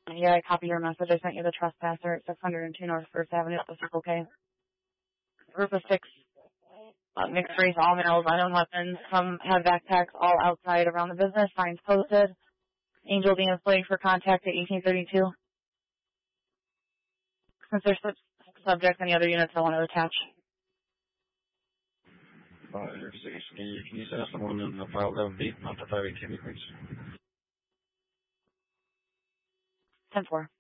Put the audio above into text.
Yeah, I copied your message. I sent you the trespasser at 602 North First Avenue at the Circle K. Group of 6 mixed race, all males, unknown weapons. Some have backpacks all outside around the business. Signs posted. Angel being employed for contact at 1832. Since there's subjects, any other units I want to attach? 5, 6, can you send someone in the file 11B, not the 518, please? 10-4.